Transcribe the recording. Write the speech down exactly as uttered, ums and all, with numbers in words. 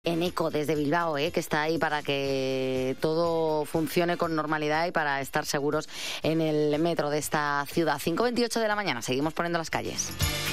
Eneco desde Bilbao, ¿eh? que está ahí para que todo funcione con normalidad y para estar seguros en el metro de esta ciudad. cinco veintiocho de la mañana, seguimos poniendo las calles.